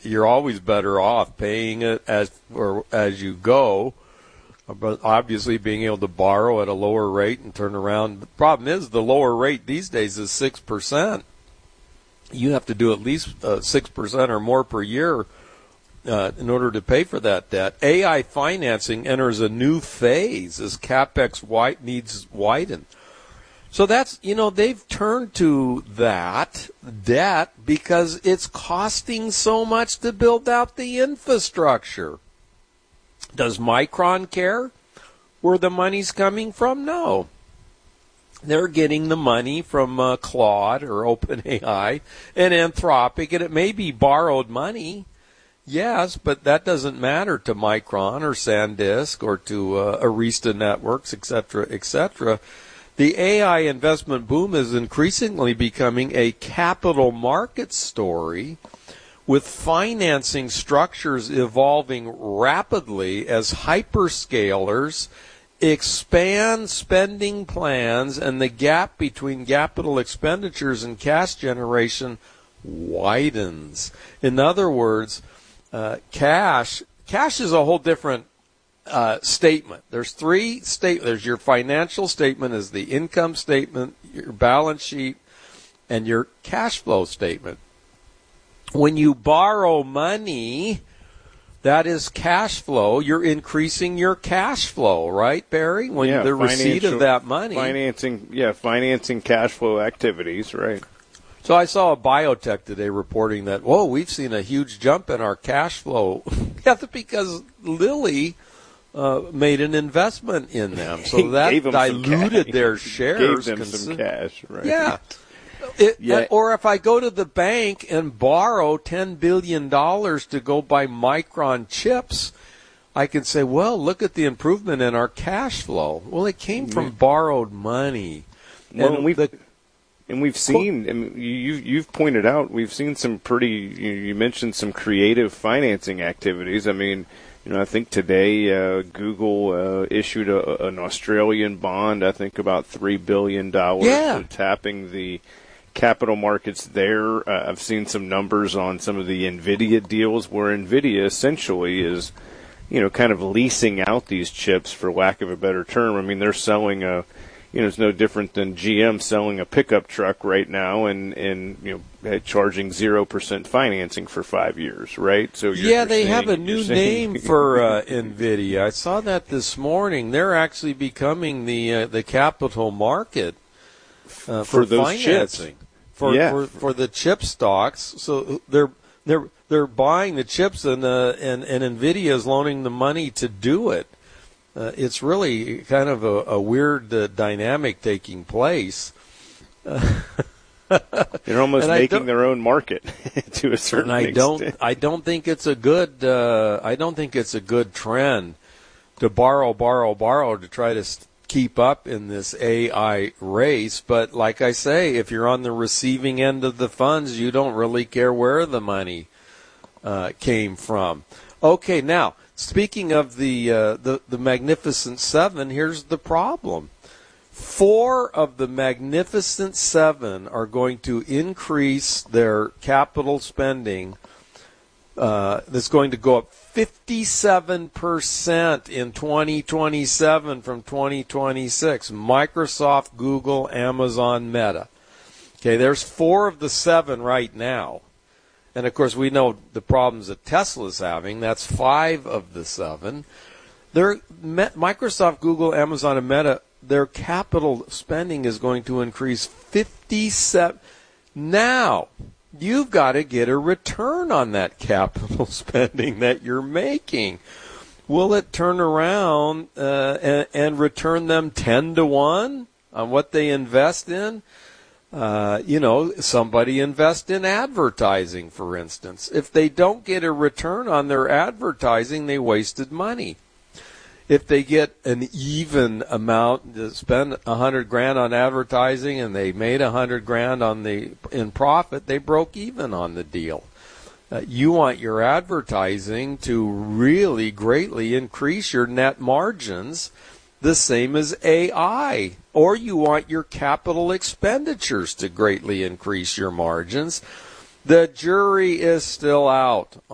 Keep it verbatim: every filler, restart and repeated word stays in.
you're always better off paying it as or as you go. But obviously being able to borrow at a lower rate and turn around. The problem is the lower rate these days is six percent. You have to do at least uh, six percent or more per year uh, in order to pay for that debt. A I financing enters a new phase as CapEx wide needs widen. So that's, you know, they've turned to that debt because it's costing so much to build out the infrastructure. Does Micron care where the money's coming from? No. They're getting the money from uh, Claude or OpenAI and Anthropic, and it may be borrowed money, yes, but that doesn't matter to Micron or SanDisk or to uh, Arista Networks, et cetera, et cetera. The A I investment boom is increasingly becoming a capital market story, with financing structures evolving rapidly as hyperscalers expand spending plans and the gap between capital expenditures and cash generation widens. In other words, uh, cash cash is a whole different uh, statement. There's three state. There's your financial statement, is the income statement, your balance sheet, and your cash flow statement. When you borrow money, that is cash flow. You're increasing your cash flow, right, Barry? When yeah, the receipt of that money. Financing, yeah, financing cash flow activities, right. So I saw a biotech today reporting that, whoa, we've seen a huge jump in our cash flow. That's because Lilly uh, made an investment in them. So that diluted their shares. Gave them Consi- some cash, right. Yeah. It, yeah. Or if I go to the bank and borrow ten billion dollars to go buy Micron chips, I can say, well, look at the improvement in our cash flow. Well, it came from mm-hmm. borrowed money. Well, and we've, the, and we've seen, I mean, you, you've pointed out, we've seen some pretty, you, you mentioned some creative financing activities. I mean, you know, I think today uh, Google uh, issued a, an Australian bond, I think about three billion dollars, yeah. tapping the capital markets there. Uh, I've seen some numbers on some of the NVIDIA deals where NVIDIA essentially is, you know, kind of leasing out these chips, for lack of a better term. I mean, they're selling a, you know, it's no different than G M selling a pickup truck right now and, and you know, charging zero percent financing for five years, right? So you're, Yeah, you're they saying, have a new name for uh, NVIDIA. I saw that this morning. They're actually becoming the uh, the capital market uh, for, for those financing. Chips. For, yeah. for for the chip stocks, so they're they're they're buying the chips, and uh, and and NVIDIA is loaning the money to do it. Uh, it's really kind of a, a weird uh, dynamic taking place. Uh, They're almost making their own market to a certain and I extent. don't I don't think it's a good uh, I don't think it's a good trend to borrow borrow borrow to try to St- keep up in this A I race. But like I say, if you're on the receiving end of the funds, you don't really care where the money uh, came from. Okay, now, speaking of the, uh, the, the Magnificent Seven, here's the problem. Four of the Magnificent Seven are going to increase their capital spending. Uh, that's going to go up fifty-seven percent in twenty twenty-seven from twenty twenty-six. Microsoft, Google, Amazon, Meta. Okay, there's four of the seven right now. And, of course, we know the problems that Tesla's having. That's five of the seven. They're, Microsoft, Google, Amazon, and Meta, their capital spending is going to increase fifty-seven. Now, you've got to get a return on that capital spending that you're making. Will it turn around uh, and, and return them ten to one on what they invest in? Uh, you know, somebody invest in advertising, for instance. If they don't get a return on their advertising, they wasted money. If they get an even amount to spend a hundred grand on advertising and they made a hundred grand on the in profit, they broke even on the deal. Uh, you want your advertising to really greatly increase your net margins, the same as A I, or you want your capital expenditures to greatly increase your margins. The jury is still out